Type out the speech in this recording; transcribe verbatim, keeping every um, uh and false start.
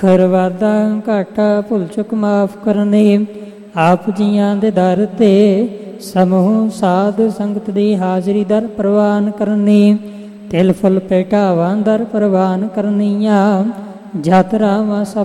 ਕਰਵਾਦਾ ਘਾਟਾ ਭੁੱਲ ਚੁੱਕ ਮਾਫ ਕਰਨੇ, ਆਪ ਜੀਆਂ ਦੇ ਦਰ ਤੇ ਸਮੂਹ ਸਾਧ ਸੰਗਤ ਦੀ ਹਾਜ਼ਰੀ ਦਰ ਪ੍ਰਵਾਨ ਕਰਨੀ, ਤਿਲ ਫੁੱਲ ਭੇਟਾਵਾਂ ਦਰ ਪ੍ਰਵਾਨ ਕਰਨੀਆਂ, ਜਤ ਰਾਵਾਂ